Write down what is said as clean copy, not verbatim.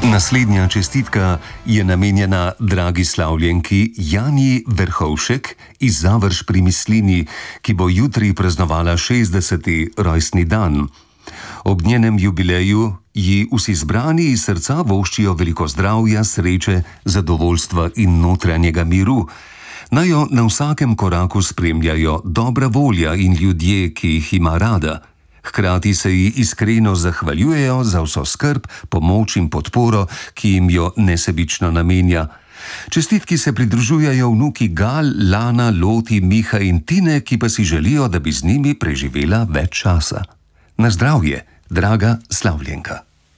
Naslednja čestitka je namenjena dragi slavljenki Jani Verhovšek iz Završ pri Mislinji, ki bo jutri praznovala 60. rojstni dan. Ob njenem jubileju ji vsi zbrani iz srca voščijo veliko zdravja, sreče, zadovoljstva in notranjega miru. Naj jo na vsakem koraku spremljajo dobra volja in ljudje, ki jih ima rada. Hkrati se ji iskreno zahvaljujejo za vso skrb, pomoč in podporo, ki jim jo nesebično namenja. Čestitki se pridružujejo vnuki Gal, Lana, Loti, Miha in Tine, ki pa si želijo, da bi z njimi preživela več časa. Na zdravje, draga slavljenka.